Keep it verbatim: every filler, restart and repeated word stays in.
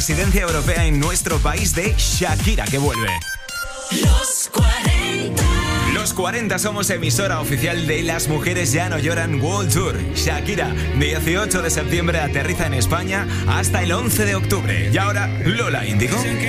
Residencia europea en nuestro país de Shakira, que vuelve. Los cuarenta. Los cuarenta somos emisora oficial de Las Mujeres Ya No Lloran World Tour. Shakira, dieciocho de septiembre aterriza en España hasta el once de octubre. Y ahora, Lola Índigo. Dicen que